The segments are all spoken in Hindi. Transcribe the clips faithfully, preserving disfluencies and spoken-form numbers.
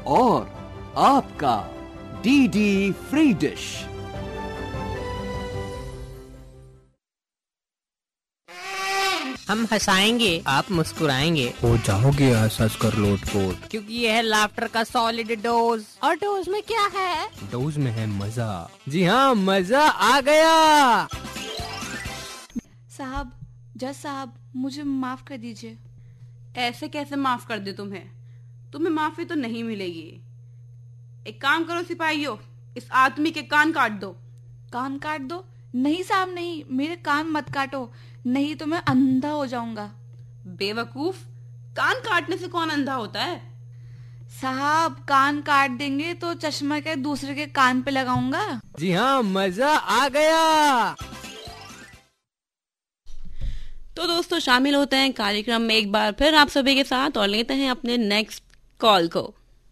और आपका डीडी फ्री डिश। हम हंसाएंगे, आप मुस्कुराएंगे, हो जाओगे हंस हंस कर लोटपोट, क्योंकि यह है लाफ्टर का सॉलिड डोज। और डोज में क्या है? डोज में है मजा। जी हाँ, मजा आ गया। साहब, जज साहब, मुझे माफ कर दीजिए। ऐसे कैसे माफ कर दे तुम्हें? तुम्हें माफी तो नहीं मिलेगी। एक काम करो सिपाहियों, इस आदमी के कान काट दो। कान काट दो? नहीं साहब नहीं, मेरे कान मत काटो, नहीं तो मैं अंधा हो जाऊंगा। बेवकूफ, कान काटने से कौन अंधा होता है? साहब, कान काट देंगे तो चश्मा के दूसरे के कान पे लगाऊंगा। जी हाँ, मजा आ गया। तो दोस्तों, शामिल होते हैं कार्यक्रम में एक बार फिर आप सभी के साथ और लेते हैं अपने नेक्स्ट कॉल को।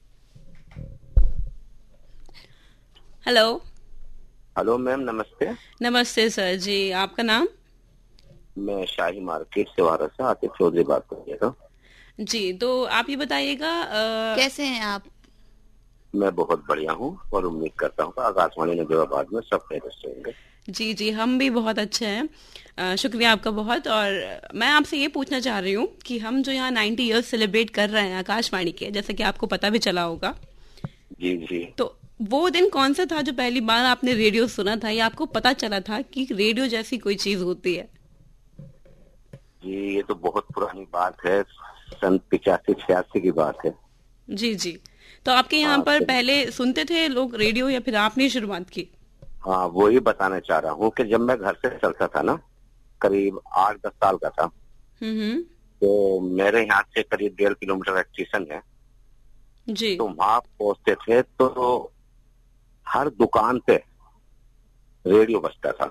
हेलो। हेलो मैम, नमस्ते। नमस्ते सर जी, आपका नाम? मैं शाही मार्केट से वारा से आतिफ चौधरी बात कर रहा था जी। तो आप ये बताइएगा, आ... कैसे हैं आप? मैं बहुत बढ़िया हूँ और उम्मीद करता हूँ आकाशवाणी नजराबाद में सब खैरियत होंगे। जी जी, हम भी बहुत अच्छे हैं। आ, शुक्रिया आपका बहुत। और मैं आपसे ये पूछना चाह रही हूँ कि हम जो यहाँ नाइन्टी इयर्स सेलिब्रेट कर रहे हैं आकाशवाणी के, जैसे कि आपको पता भी चला होगा। जी जी। तो वो दिन कौन सा था जो पहली बार आपने रेडियो सुना था या आपको पता चला था कि रेडियो जैसी कोई चीज होती है? जी, ये तो बहुत पुरानी बात है, सन पिचासी छियासी की बात है। जी जी। तो आपके यहाँ हाँ, पर तो... पहले सुनते थे लोग रेडियो या फिर आपने शुरुआत की? हाँ, वो ही बताना चाह रहा हूँ कि जब मैं घर से चलता था ना, करीब आठ दस साल का था, हम्म, तो मेरे यहाँ से करीब डेढ़ किलोमीटर स्टेशन है जी। तो वहाँ पहुँचते थे तो हर दुकान पे रेडियो बजता था।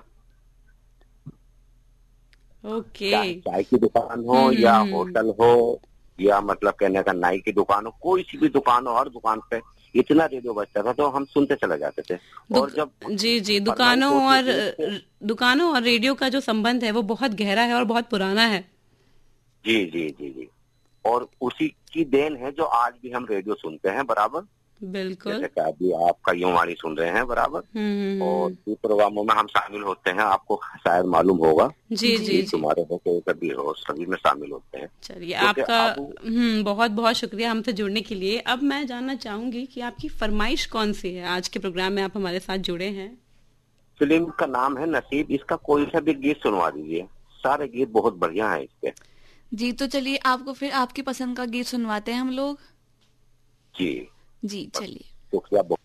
ओके। चाहे चाय की दुकान हो या होटल हो या मतलब कहने का नाई की दुकान हो, कोई सी भी दुकान हो, हर दुकान पे इतना रेडियो बजता था तो हम सुनते चले जाते थे। और जब जी जी, दुकानों और दुकानों और रेडियो का जो संबंध है वो बहुत गहरा है और बहुत पुराना है। जी जी जी जी। और उसी की देन है जो आज भी हम रेडियो सुनते हैं बराबर। बिल्कुल। जैसे कि अभी आपका युवाणी सुन रहे हैं बराबर, और भी प्रोग्रामों में हम शामिल होते हैं, आपको शायद मालूम होगा। जी जी। तुम्हारे हो कोई कभी हो, सभी में शामिल होते हैं। चलिए, आपका हम्म बहुत बहुत शुक्रिया हमसे जुड़ने के लिए। अब मैं जानना चाहूंगी कि आपकी फरमाइश कौन सी है? आज के प्रोग्राम में आप हमारे साथ जुड़े हैं। फिल्म का नाम है नसीब, इसका कोई सा भी गीत सुनवा दीजिए, सारे गीत बहुत बढ़िया है इसके। जी, तो चलिए आपको फिर आपकी पसंद का गीत सुनवाते हैं हम लोग। जी जी, चलिए। शुक्रिया।